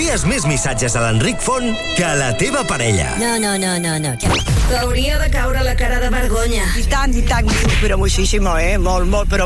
envies més missatges a l'Enric Font que a la teva parella. No. T'hauria de caure la cara de vergonya. I tant, però moltíssim, molt, però